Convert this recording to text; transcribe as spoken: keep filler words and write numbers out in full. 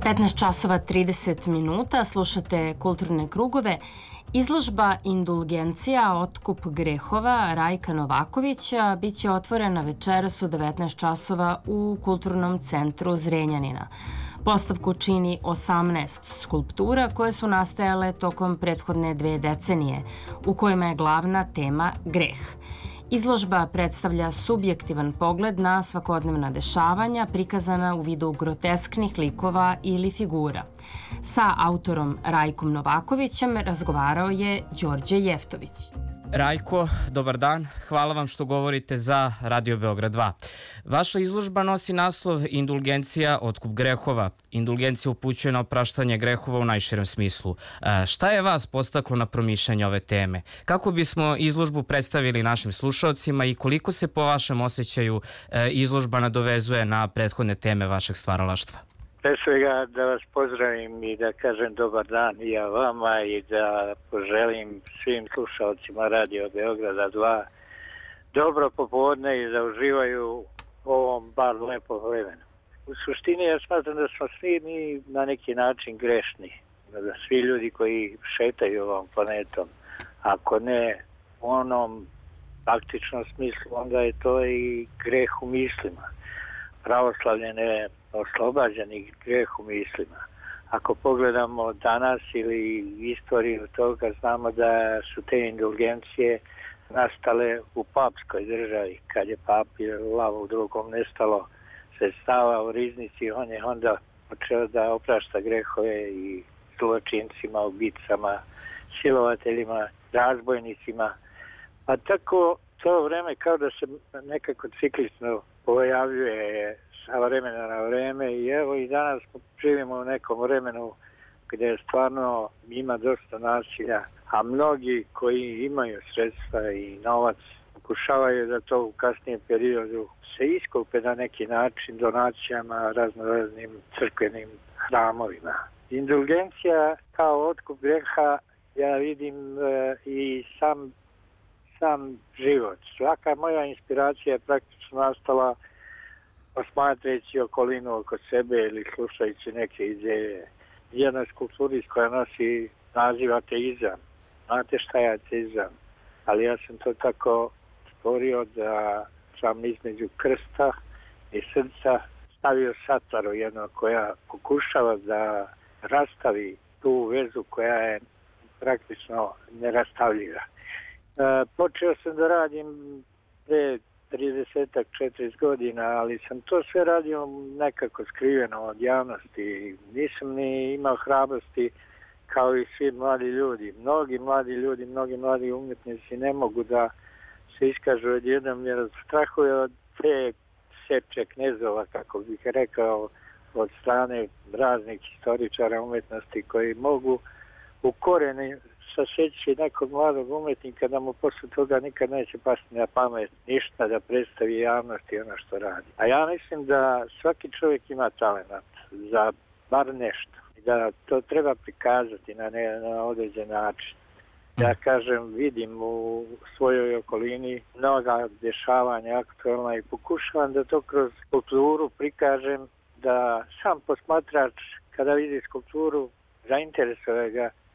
petnaest časova trideset minuta, slušate Kulturne krugove. Izložba Indulgencija, otkup grehova Rajka Novakovića biće otvorena večeras u devetnaest časova u Kulturnom centru Zrenjanina. Postavku čini osamnaest skulptura koje su nastajale tokom prethodne dve decenije, u kojima je glavna tema greh. Izložba predstavlja subjektivan pogled na svakodnevna dešavanja prikazana u vidu grotesknih likova ili figura. Sa autorom Rajkom Novakovićem razgovarao je Đorđe Jeftović. Rajko, dobar dan. Hvala vam što govorite za Radio Beograd dva. Vaša izložba nosi naslov Indulgencija, otkup grehova. Indulgencija upućuje na opraštanje grehova u najširem smislu. E, šta je vas podstaklo na promišljanje ove teme? Kako bismo izložbu predstavili našim slušaocima i koliko se po vašem osjećaju e, izložba nadovezuje na prethodne teme vašeg stvaralaštva? Pre svega da vas pozdravim i da kažem dobar dan i ja vama i da poželim svim slušalcima Radio Beograda dva dobro popodne i da uživaju u ovom bar lepom vremenu. U suštini ja smatram da smo svi mi na neki način grešni. Da svi ljudi koji šetaju ovom planetom, ako ne u onom praktičnom smislu, onda je to i greh u mislima. Pravoslavlje ne oslobađanih greh u mislima. Ako pogledamo danas ili istoriju toga, znamo da su te indulgencije nastale u papskoj državi. Kad je papi Lavu drugom nestalo sredstava u riznici, on je onda počeo da oprašta grehove i zločincima, ubicama, silovateljima, razbojnicima. Pa tako to vreme kao da se nekako ciklično pojavljuje sa vremena na vreme i evo i danas živimo u nekom vremenu gdje stvarno ima dosta nasilja, a mnogi koji imaju sredstva i novac pokušavaju da to u kasnijem periodu se iskupe na neki način donacijama raznoraznim crkvenim hramovima. Indulgencija kao otkup greha ja vidim e, i sam sam život. Svaka moja inspiracija je praktično nastala posmatrajući okolinu oko sebe ili slušajući neke ideje. Jedna skulptura koja nosi naziv ateizam. Znate šta je ateizam? Ali ja sam to tako stvorio da sam između krsta i srca stavio sataru jedno koja pokušava da rastavi tu vezu koja je praktično nerastavljiva. E, počeo sam da radim pre trideset četrdeset godina, ali sam to sve radio nekako skriveno od javnosti. Nisam ni imao hrabrosti kao i svi mladi ljudi. Mnogi mladi ljudi, mnogi mladi umjetnici ne mogu da se iskažu odjednom jer strahuju od te seče knezova, kako bih rekao, od strane raznih historičara umjetnosti koji mogu u koreni saseći nekog mladog umjetnika da mu posle toga nikad neće pasti na pamet ništa da predstavi javnosti ono što radi. A ja mislim da svaki čovjek ima talenat za bar nešto i da to treba prikazati na, ne, na određen način. Ja kažem, vidim u svojoj okolini mnoga dešavanja aktualna i pokušavam da to kroz skulpturu prikažem da sam posmatrač kada vidi skulpturu zainteresuje ga